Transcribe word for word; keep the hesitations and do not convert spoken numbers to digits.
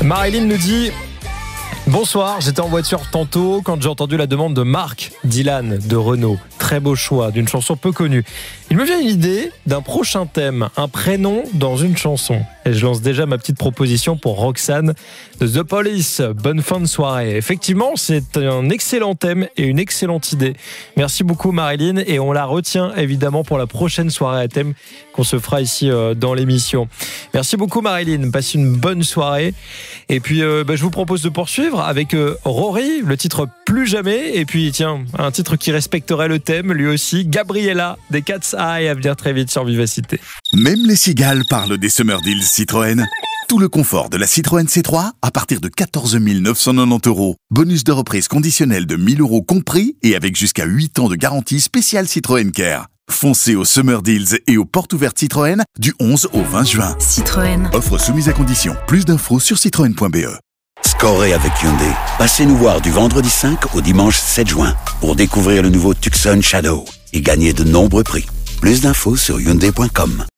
Marilyn nous dit: bonsoir, j'étais en voiture tantôt quand j'ai entendu la demande de Marc Dylan de Renault. Très beau choix d'une chanson peu connue. Il me vient une idée d'un prochain thème, un prénom dans une chanson. Et je lance déjà ma petite proposition pour Roxane de The Police. Bonne fin de soirée. Effectivement, c'est un excellent thème et une excellente idée. Merci beaucoup Marilyn, et on la retient évidemment pour la prochaine soirée à thème qu'on se fera ici dans l'émission. Merci beaucoup Marilyn, passez une bonne soirée. Et puis euh, bah, je vous propose de poursuivre avec euh, Rory, le titre Plus Jamais. Et puis tiens, un titre qui respecterait le thème lui aussi, Gabriella des Cat's Eye, à venir très vite sur Vivacité. Même les cigales parlent des Summer Deals Citroën. Tout le confort de la Citroën C trois à partir de quatorze mille neuf cent quatre-vingt-dix euros. Bonus de reprise conditionnel de mille euros compris et avec jusqu'à huit ans de garantie spéciale Citroën Care. Foncez aux Summer Deals et aux portes ouvertes Citroën du onze au vingt juin. Citroën. Offre soumise à condition. Plus d'infos sur citroën point b e. Scorez avec Hyundai. Passez nous voir du vendredi cinq au dimanche sept juin pour découvrir le nouveau Tucson Shadow et gagner de nombreux prix. Plus d'infos sur hyundai point com.